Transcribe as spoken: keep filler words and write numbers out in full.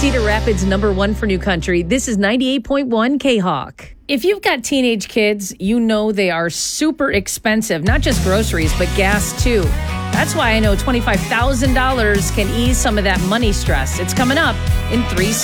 Cedar Rapids, number one for new country. This is ninety-eight point one K-Hawk. If you've got teenage kids, you know they are super expensive, not just groceries, but gas too. That's why I know twenty-five thousand dollars can ease some of that money stress. It's coming up in three